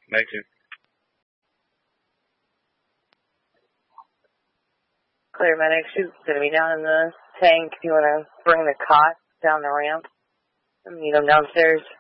Thank you. Clear medic, she's going to be down in the tank if you want to bring the cot down the ramp and meet them downstairs.